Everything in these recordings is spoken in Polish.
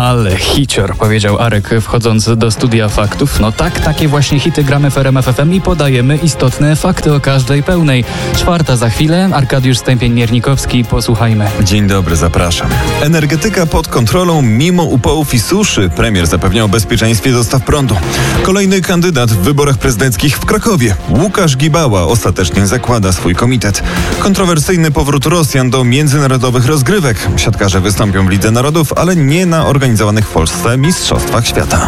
Ale hicior, powiedział Arek, wchodząc do studia faktów. No tak, takie właśnie hity gramy w RMF FM i podajemy istotne fakty o każdej pełnej. 4 za chwilę, Arkadiusz Stępień-Miernikowski, posłuchajmy. Dzień dobry, zapraszam. Energetyka pod kontrolą mimo upałów i suszy. Premier zapewniał o bezpieczeństwie dostaw prądu. Kolejny kandydat w wyborach prezydenckich w Krakowie. Łukasz Gibała ostatecznie zakłada swój komitet. Kontrowersyjny powrót Rosjan do międzynarodowych rozgrywek. Siatkarze wystąpią w Lidze Narodów, ale nie na organizowanych w Polsce Mistrzostwach Świata.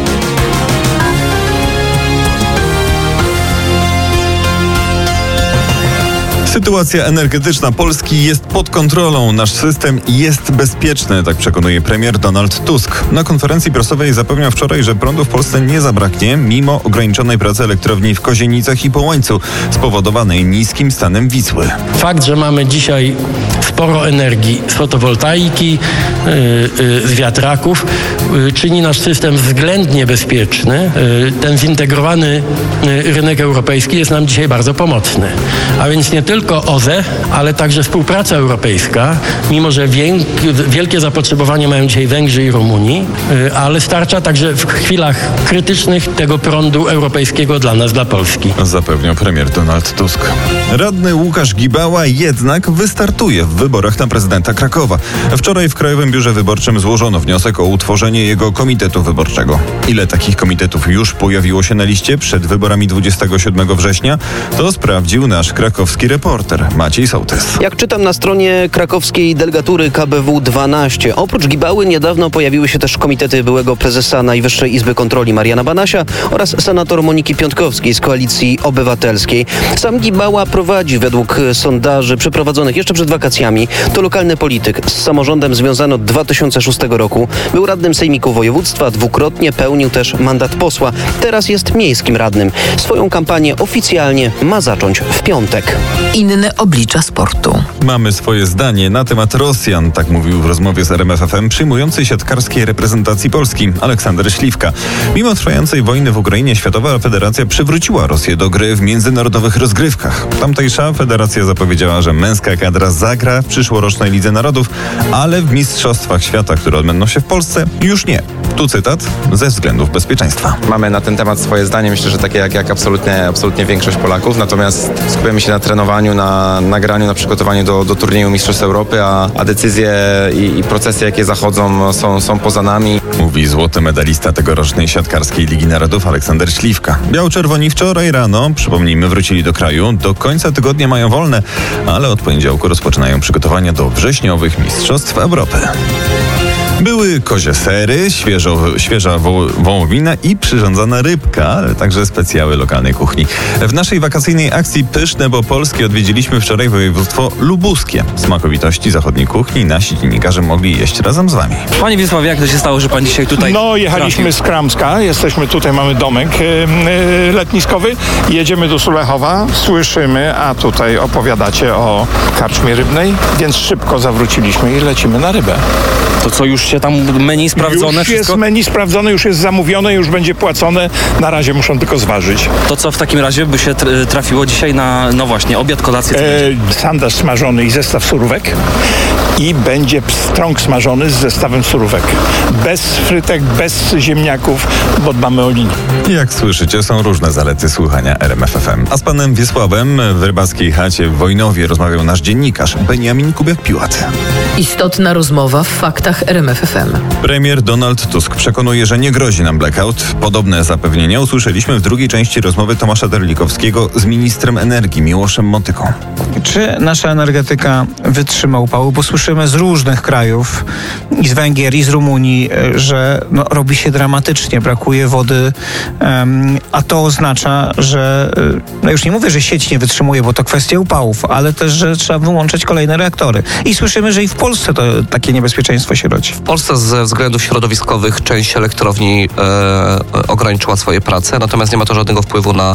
Sytuacja energetyczna Polski jest pod kontrolą. Nasz system jest bezpieczny, tak przekonuje premier Donald Tusk. Na konferencji prasowej zapewniał wczoraj, że prądu w Polsce nie zabraknie, mimo ograniczonej pracy elektrowni w Kozienicach i Połańcu, spowodowanej niskim stanem Wisły. Fakt, że mamy dzisiaj sporo energii z fotowoltaiki, z wiatraków, czyni nasz system względnie bezpieczny. Ten zintegrowany rynek europejski jest nam dzisiaj bardzo pomocny. A więc nie tylko OZE, ale także współpraca europejska, mimo że wielkie zapotrzebowanie mają dzisiaj Węgrzy i Rumunii, ale starcza także w chwilach krytycznych tego prądu europejskiego dla nas, dla Polski. Zapewniał premier Donald Tusk. Radny Łukasz Gibała jednak wystartuje w wyborach na prezydenta Krakowa. Wczoraj w Krajowym Biurze Wyborczym złożono wniosek o utworzenie jego komitetu wyborczego. Ile takich komitetów już pojawiło się na liście przed wyborami 27 września, to sprawdził nasz krakowski reporter Maciej Sołtys. Jak czytam na stronie krakowskiej delegatury KBW 12, oprócz Gibały niedawno pojawiły się też komitety byłego prezesa Najwyższej Izby Kontroli Mariana Banasia oraz senator Moniki Piątkowskiej z Koalicji Obywatelskiej. Sam Gibała prowadzi według sondaży przeprowadzonych jeszcze przed wakacjami. To lokalny polityk z samorządem związany od 2006 roku. Był radnym Sejmiku Województwa, dwukrotnie pełnił też mandat posła. Teraz jest miejskim radnym. Swoją kampanię oficjalnie ma zacząć w piątek. Inne oblicza sportu. Mamy swoje zdanie na temat Rosjan, tak mówił w rozmowie z RMF FM przyjmujący siatkarskiej reprezentacji Polski Aleksander Śliwka. Mimo trwającej wojny w Ukrainie Światowa Federacja przywróciła Rosję do gry w międzynarodowych rozgrywkach. Tamtejsza federacja zapowiedziała, że męska kadra zagra w przyszłorocznej Lidze Narodów, ale w Mistrzostwach Świata, które odbędą się w Polsce, już nie. Tu cytat: ze względów bezpieczeństwa. Mamy na ten temat swoje zdanie, myślę, że takie jak absolutnie większość Polaków, natomiast skupiamy się na trenowaniu, na nagraniu, na przygotowaniu do turnieju Mistrzostw Europy, a decyzje i procesy, jakie zachodzą, są poza nami. Mówi złoty medalista tegorocznej siatkarskiej Ligi Narodów Aleksander Śliwka. Biało-czerwoni wczoraj rano, przypomnijmy, wrócili do kraju. Do końca tygodnia mają wolne, ale od poniedziałku rozpoczynają przygotowania do wrześniowych Mistrzostw Europy. Były kozie sery, świeża wołowina i przyrządzana rybka, ale także specjały lokalnej kuchni. W naszej wakacyjnej akcji Pyszne, bo Polskie odwiedziliśmy wczoraj województwo lubuskie. Smakowitości zachodniej kuchni nasi dziennikarze mogli jeść razem z wami. Panie Wiesławie, jak to się stało, że pan dzisiaj tutaj jechaliśmy z Kramska, jesteśmy tutaj, mamy domek letniskowy, jedziemy do Sulechowa, słyszymy, a tutaj opowiadacie o karczmie rybnej, więc szybko zawróciliśmy i lecimy na rybę. To co, już się tam menu sprawdzone? Już jest menu sprawdzone, już jest zamówione, już będzie płacone. Na razie muszą tylko zważyć. To co w takim razie by się trafiło dzisiaj na, no właśnie, obiad, kolację? Sandaż smażony i zestaw surówek. I będzie pstrąg smażony z zestawem surówek. Bez frytek, bez ziemniaków, bo dbamy o linię. Jak słyszycie, są różne zalety słuchania RMF FM. A z panem Wiesławem w rybackiej chacie w Wojnowie rozmawiał nasz dziennikarz Beniamin Kubiak-Piłat. Istotna rozmowa w faktach RMF FM. Premier Donald Tusk przekonuje, że nie grozi nam blackout. Podobne zapewnienia usłyszeliśmy w drugiej części rozmowy Tomasza Terlikowskiego z ministrem energii Miłoszem Motyką. Czy nasza energetyka wytrzyma upały? Bo słyszymy z różnych krajów, i z Węgier, i z Rumunii, że robi się dramatycznie, brakuje wody, a to oznacza, że już nie mówię, że sieć nie wytrzymuje, bo to kwestia upałów, ale też, że trzeba wyłączać kolejne reaktory. I słyszymy, że i w Polsce to takie niebezpieczeństwo się rodzi. W Polsce ze względów środowiskowych część elektrowni ograniczyła swoje prace, natomiast nie ma to żadnego wpływu na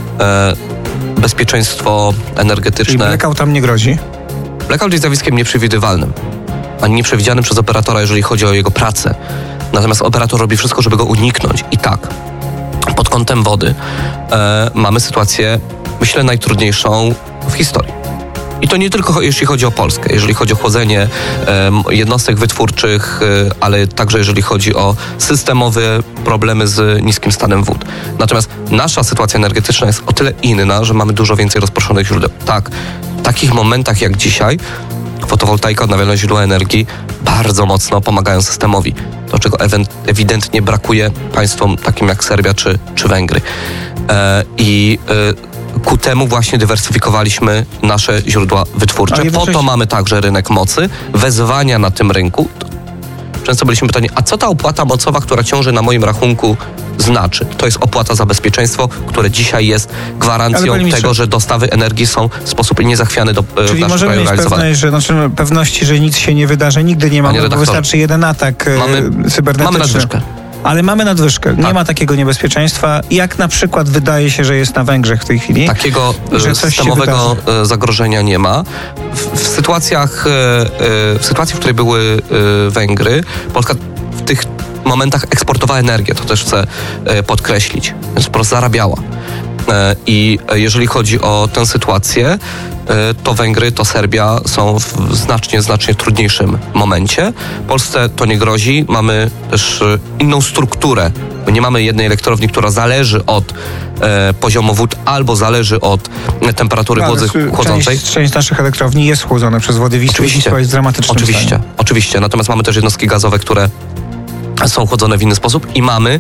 bezpieczeństwo energetyczne. Czyli blackout tam nie grozi? Blackout jest zjawiskiem nieprzewidywalnym, ani nieprzewidzianym przez operatora, jeżeli chodzi o jego pracę. Natomiast operator robi wszystko, żeby go uniknąć. I tak, pod kątem wody mamy sytuację, myślę, najtrudniejszą w historii. I to nie tylko jeśli chodzi o Polskę, jeżeli chodzi o chłodzenie jednostek wytwórczych, ale także jeżeli chodzi o systemowe problemy z niskim stanem wód. Natomiast nasza sytuacja energetyczna jest o tyle inna, że mamy dużo więcej rozproszonych źródeł. Tak, w takich momentach jak dzisiaj fotowoltaika, odnawialne źródła energii bardzo mocno pomagają systemowi, do czego ewidentnie brakuje państwom takim jak Serbia czy Węgry. Ku temu właśnie dywersyfikowaliśmy nasze źródła wytwórcze. Po to mamy także rynek mocy, wezwania na tym rynku. Często byliśmy pytani, a co ta opłata mocowa, która ciąży na moim rachunku, znaczy? To jest opłata za bezpieczeństwo, które dzisiaj jest gwarancją tego, że dostawy energii są w sposób niezachwiany do naszego kraju realizowane. Czyli możemy mieć pewności, że nic się nie wydarzy, nigdy nie ma, bo wystarczy jeden atak cybernetyczny. Mamy nadwyżkę. Ale mamy nadwyżkę. Nie ma takiego niebezpieczeństwa, jak na przykład wydaje się, że jest na Węgrzech w tej chwili. Takiego systemowego zagrożenia nie ma. W sytuacji, w której były Węgry, Polska w tych momentach eksportowała energię, to też chcę podkreślić, więc po prostu zarabiała. I jeżeli chodzi o tę sytuację, to Węgry, to Serbia są w znacznie trudniejszym momencie. Polsce to nie grozi. Mamy też inną strukturę. Nie mamy jednej elektrowni, która zależy od poziomu wód albo zależy od temperatury wody chłodzącej. Część naszych elektrowni jest chłodzona przez wody Wisły. Wisła jest dramatycznym stanie. Oczywiście. Natomiast mamy też jednostki gazowe, które są chłodzone w inny sposób i mamy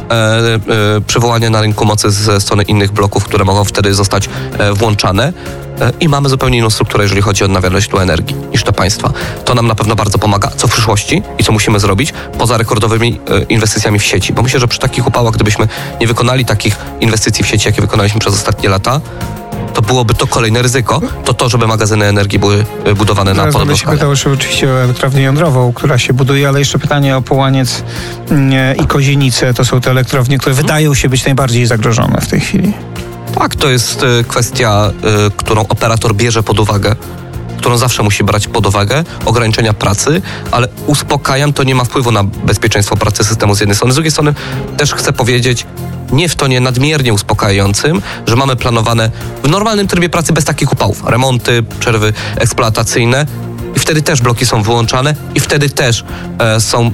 przywołanie na rynku mocy ze strony innych bloków, które mogą wtedy zostać włączane i mamy zupełnie inną strukturę, jeżeli chodzi o odnawialne źródła energii niż te państwa. To nam na pewno bardzo pomaga, co w przyszłości i co musimy zrobić poza rekordowymi inwestycjami w sieci, bo myślę, że przy takich upałach, gdybyśmy nie wykonali takich inwestycji w sieci, jakie wykonaliśmy przez ostatnie lata, to byłoby to kolejne ryzyko, to żeby magazyny energii były budowane na podobną skalę. Pytał się oczywiście o elektrownię jądrową, która się buduje, ale jeszcze pytanie o Połaniec i Kozienicę. To są te elektrownie, które wydają się być najbardziej zagrożone w tej chwili. Tak, to jest kwestia, którą operator bierze pod uwagę, którą zawsze musi brać pod uwagę, ograniczenia pracy, ale uspokajam, to nie ma wpływu na bezpieczeństwo pracy systemu z jednej strony. Z drugiej strony też chcę powiedzieć, nie w tonie nadmiernie uspokajającym, że mamy planowane w normalnym trybie pracy bez takich upałów. Remonty, przerwy eksploatacyjne i wtedy też bloki są wyłączane i wtedy też są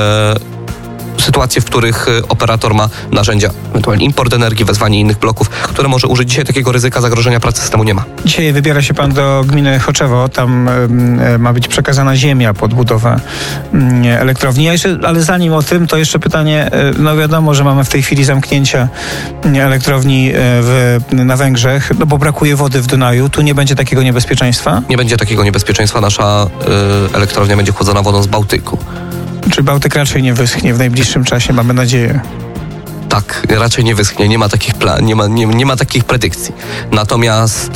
sytuacje, w których operator ma narzędzia, ewentualnie import energii, wezwanie innych bloków, które może użyć. Dzisiaj takiego ryzyka zagrożenia pracy systemu nie ma. Dzisiaj wybiera się pan do gminy Choczewo, tam ma być przekazana ziemia pod budowę elektrowni. Ale zanim o tym, to jeszcze pytanie, no wiadomo, że mamy w tej chwili zamknięcia elektrowni na Węgrzech, no bo brakuje wody w Dunaju. Tu nie będzie takiego niebezpieczeństwa? Nie będzie takiego niebezpieczeństwa. Nasza elektrownia będzie chłodzona wodą z Bałtyku. Czy Bałtyk raczej nie wyschnie w najbliższym czasie, mamy nadzieję? Tak, raczej nie wyschnie, nie ma takich nie ma takich predykcji. Natomiast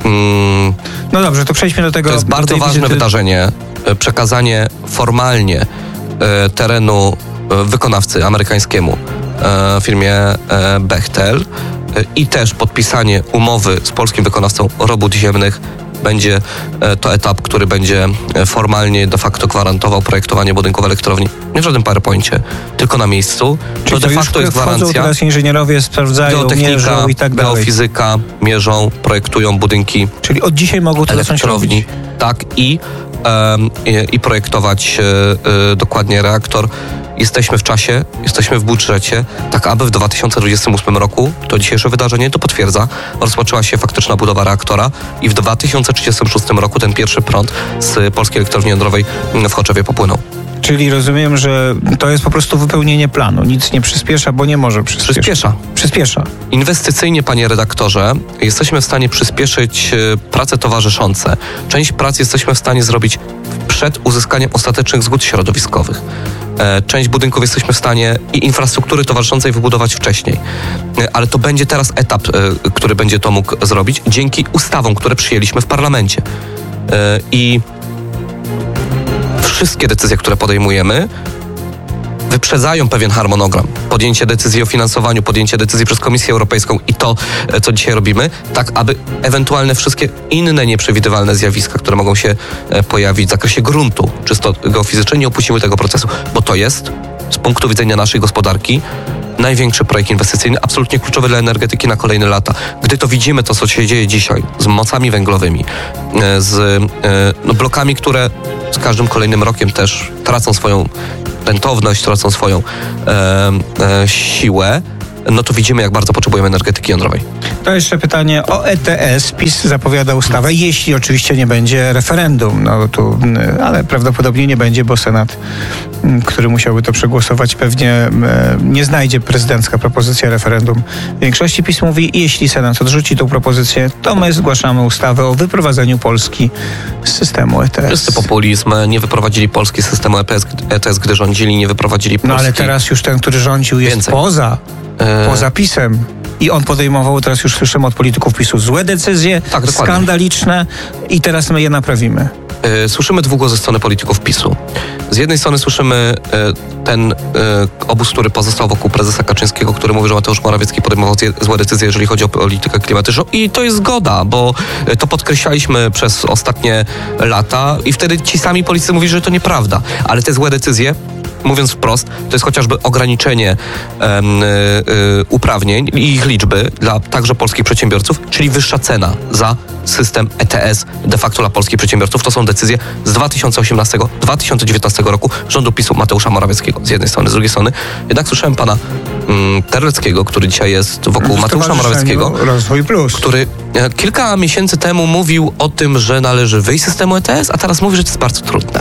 no dobrze, to przejdźmy do tego. To jest bardzo ważne wydarzenie. Przekazanie formalnie terenu wykonawcy amerykańskiemu, firmie Bechtel i też podpisanie umowy z polskim wykonawcą robót ziemnych. Będzie to etap, który będzie formalnie de facto gwarantował projektowanie budynków elektrowni. Nie w żadnym PowerPoincie, tylko na miejscu. Czyli to de facto jest gwarancja. Teraz inżynierowie sprawdzają, mierzą i tak dalej. Geofizyka, mierzą, projektują budynki. Czyli od dzisiaj mogą to elektrowni. Tak, i projektować dokładnie reaktor. Jesteśmy w czasie, jesteśmy w budżecie, tak aby w 2028 roku, to dzisiejsze wydarzenie to potwierdza, rozpoczęła się faktyczna budowa reaktora i w 2036 roku ten pierwszy prąd z polskiej elektrowni jądrowej w Choczewie popłynął. Czyli rozumiem, że to jest po prostu wypełnienie planu. Nic nie przyspiesza, bo nie może przyspieszyć. Przyspiesza. Inwestycyjnie, panie redaktorze, jesteśmy w stanie przyspieszyć prace towarzyszące. Część prac jesteśmy w stanie zrobić przed uzyskaniem ostatecznych zgód środowiskowych. Część budynków jesteśmy w stanie i infrastruktury towarzyszącej wybudować wcześniej. Ale to będzie teraz etap, który będzie to mógł zrobić dzięki ustawom, które przyjęliśmy w parlamencie. I wszystkie decyzje, które podejmujemy, wyprzedzają pewien harmonogram. Podjęcie decyzji o finansowaniu, podjęcie decyzji przez Komisję Europejską i to, co dzisiaj robimy, tak aby ewentualne wszystkie inne nieprzewidywalne zjawiska, które mogą się pojawić w zakresie gruntu, czysto geofizycznie, nie opuściły tego procesu, bo to jest z punktu widzenia naszej gospodarki największy projekt inwestycyjny, absolutnie kluczowy dla energetyki na kolejne lata. Gdy to widzimy, to co się dzieje dzisiaj z mocami węglowymi, z blokami, które z każdym kolejnym rokiem też tracą swoją rentowność, tracą swoją siłę, no to widzimy, jak bardzo potrzebujemy energetyki jądrowej. To jeszcze pytanie o ETS. PiS zapowiada ustawę, jeśli oczywiście nie będzie referendum. Ale prawdopodobnie nie będzie, bo Senat, który musiałby to przegłosować, pewnie nie znajdzie prezydencka propozycja referendum większości. PiS mówi, jeśli Senat odrzuci tą propozycję, to my zgłaszamy ustawę o wyprowadzeniu Polski z systemu ETS. Czysty populizm. Nie wyprowadzili Polski z systemu ETS, gdy rządzili, nie wyprowadzili Polski. No ale teraz już ten, który rządził, jest poza PiS-em. I on podejmował, teraz już słyszymy od polityków PiS-u, złe decyzje, skandaliczne i teraz my je naprawimy. Słyszymy dwóch głosów ze strony polityków PiS-u. Z jednej strony słyszymy ten obóz, który pozostał wokół prezesa Kaczyńskiego, który mówi, że Mateusz Morawiecki podejmował złe decyzje, jeżeli chodzi o politykę klimatyczną i to jest zgoda, bo to podkreślaliśmy przez ostatnie lata i wtedy ci sami politycy mówili, że to nieprawda, ale te złe decyzje, mówiąc wprost, to jest chociażby ograniczenie uprawnień i ich liczby dla także polskich przedsiębiorców, czyli wyższa cena za system ETS de facto dla polskich przedsiębiorców. To są decyzje z 2018-2019 roku rządu PiS-u Mateusza Morawieckiego z jednej strony, z drugiej strony. Jednak słyszałem pana Terleckiego, który dzisiaj jest wokół Mateusza Morawieckiego, Rozwój Plus, który kilka miesięcy temu mówił o tym, że należy wyjść z systemu ETS, a teraz mówi, że to jest bardzo trudne.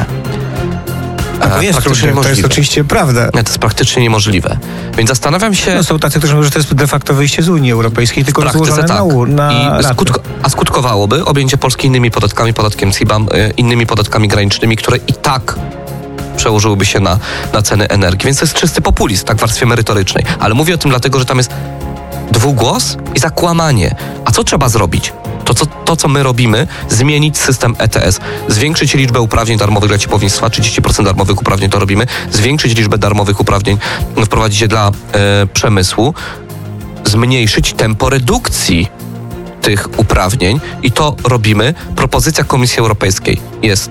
To jest oczywiście prawda. To jest praktycznie niemożliwe. Więc zastanawiam się... No są tacy, którzy mówią, że to jest de facto wyjście z Unii Europejskiej, tylko złożone na skutkowałoby objęcie Polski innymi podatkami, podatkiem CBAM, innymi podatkami granicznymi, które i tak przełożyłyby się na ceny energii. Więc to jest czysty populizm, tak w warstwie merytorycznej. Ale mówię o tym dlatego, że tam jest dwugłos i zakłamanie. A co trzeba zrobić? To, co my robimy, zmienić system ETS, zwiększyć liczbę uprawnień darmowych dla ciepłownictwa, 30% darmowych uprawnień to robimy, zwiększyć liczbę darmowych uprawnień, wprowadzić je dla przemysłu, zmniejszyć tempo redukcji tych uprawnień i to robimy. Propozycja Komisji Europejskiej jest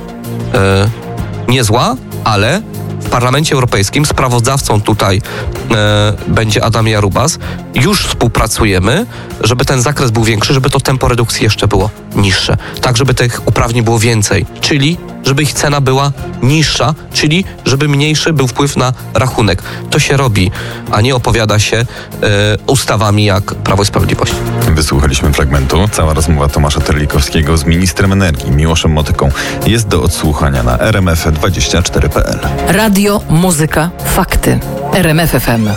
niezła, ale w Parlamencie Europejskim sprawozdawcą tutaj będzie Adam Jarubas. Już współpracujemy, żeby ten zakres był większy, żeby to tempo redukcji jeszcze było niższe. Tak, żeby tych uprawnień było więcej, czyli żeby ich cena była niższa, czyli żeby mniejszy był wpływ na rachunek. To się robi, a nie opowiada się ustawami jak Prawo i Sprawiedliwość. Wysłuchaliśmy fragmentu. Cała rozmowa Tomasza Terlikowskiego z ministrem energii Miłoszem Motyką jest do odsłuchania na rmf24.pl. Radio, muzyka, fakty. RMF FM.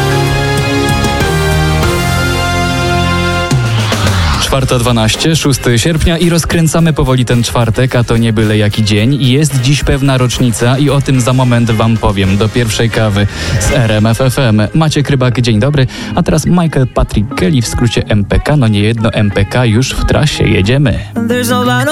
4:12, 6 sierpnia i rozkręcamy powoli ten czwartek, a to nie byle jaki dzień. Jest dziś pewna rocznica i o tym za moment wam powiem. Do pierwszej kawy z RMF FM. Maciek Rybak, dzień dobry. A teraz Michael Patrick Kelly, w skrócie MPK. No nie jedno MPK już w trasie, jedziemy.